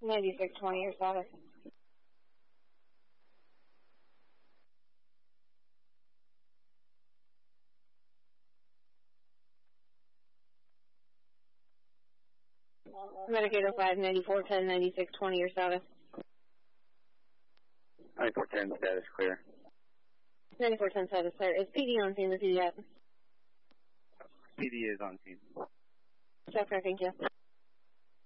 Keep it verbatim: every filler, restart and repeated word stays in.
ninety-six twenty, your status. Medicaid oh five, ninety-four ten, ninety-six twenty, your status. ninety-four ten, status clear. ninety-four ten, status clear. Is P D on scene with you yet? P D is on scene. Okay, thank you.